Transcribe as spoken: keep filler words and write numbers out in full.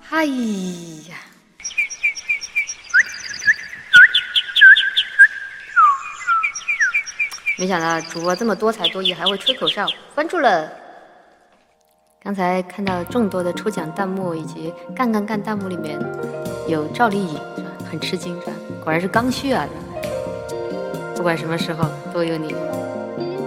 哎呀！没想到主播这么多才多艺，还会吹口哨，关注了。刚才看到众多的抽奖弹幕以及干干干弹幕里面有赵丽颖，是吧？很吃惊，是吧？果然是刚需啊！不管什么时候都有你。